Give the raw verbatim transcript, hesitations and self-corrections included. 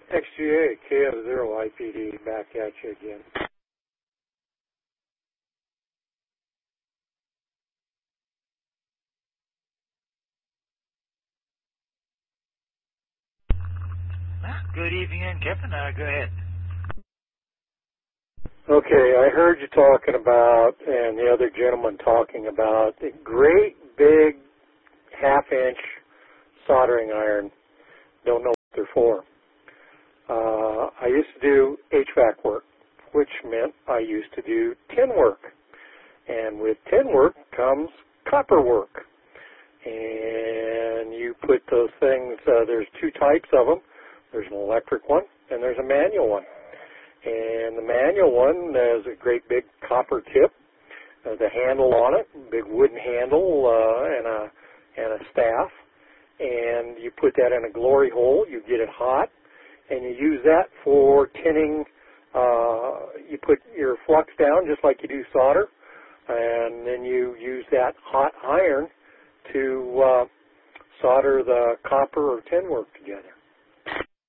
X G A, K F zero I P D, back at you again. Good evening, and Kevin. Uh, go ahead. Okay, I heard you talking about, and the other gentleman talking about, the great big half-inch soldering iron. Don't know what they're for. Uh, I used to do H V A C work, which meant I used to do tin work. And with tin work comes copper work. And you put those things, uh, there's two types of them. There's an electric one, and there's a manual one. And the manual one has a great big copper tip, uh, the handle on it, big wooden handle, uh, and a and a staff. And you put that in a glory hole. You get it hot, and you use that for tinning. Uh, you put your flux down just like you do solder, and then you use that hot iron to uh, solder the copper or tin work together.